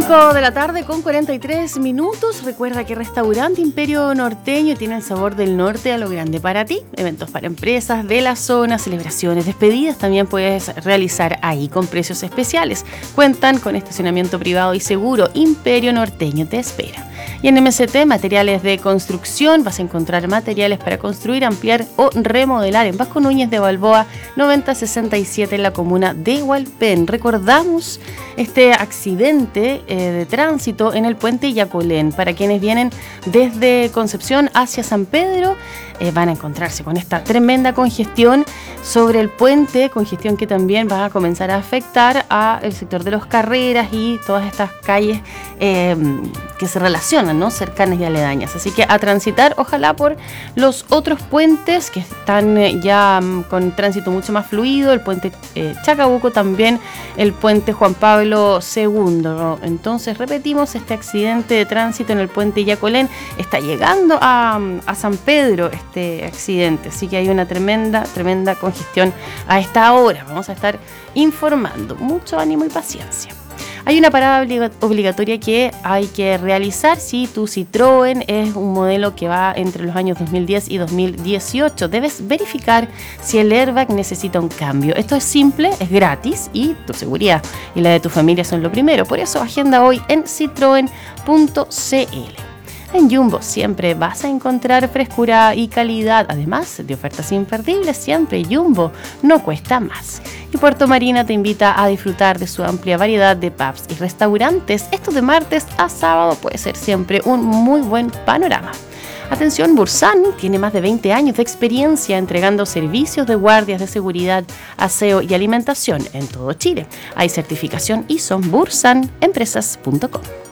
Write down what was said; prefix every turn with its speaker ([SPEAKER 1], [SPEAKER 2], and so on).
[SPEAKER 1] 5 de la tarde con 43 minutos. Recuerda que Restaurante Imperio Norteño tiene el sabor del norte a lo grande para ti. Eventos para empresas de la zona, celebraciones, despedidas también puedes realizar ahí con precios especiales. Cuentan con estacionamiento privado y seguro. Imperio Norteño te espera. Y en MST, materiales de construcción, vas a encontrar materiales para construir, ampliar o remodelar en Vasco Núñez de Balboa 9067 en la comuna de Hualpén. Recordamos este accidente de tránsito en el puente Yacolén. Para quienes vienen desde Concepción hacia San Pedro, van a encontrarse con esta tremenda congestión sobre el puente, congestión que también va a comenzar a afectar al sector de los Carreras y todas estas calles que se relacionan, ¿no?, cercanas y aledañas. Así que a transitar, ojalá, por los otros puentes que están ya con tránsito mucho más fluido, el puente Chacabuco, también el puente Juan Pablo II, ¿no? Entonces, repetimos, este accidente de tránsito en el puente Yacolén está llegando a San Pedro, este accidente, así que hay una tremenda congestión a esta hora. Vamos a estar informando. Mucho ánimo y paciencia. Hay una parada obligatoria que hay que realizar si tu Citroën es un modelo que va entre los años 2010 y 2018. Debes verificar si el airbag necesita un cambio. Esto es simple, es gratis y tu seguridad y la de tu familia son lo primero. Por eso agenda hoy en citroen.cl. En Jumbo siempre vas a encontrar frescura y calidad, además de ofertas imperdibles. Siempre Jumbo no cuesta más. Y Puerto Marina te invita a disfrutar de su amplia variedad de pubs y restaurantes. Esto de martes a sábado puede ser siempre un muy buen panorama. Atención, Bursan tiene más de 20 años de experiencia entregando servicios de guardias de seguridad, aseo y alimentación en todo Chile. Hay certificación ISO. bursanempresas.com.